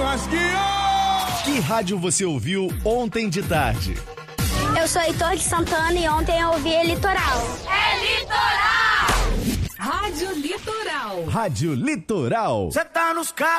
Rasgueou! Que rádio você ouviu ontem de tarde? Eu sou Heitor de Santana e ontem eu ouvi Litoral. É Litoral! Rádio Litoral. Rádio Litoral. Cê tá nos carros.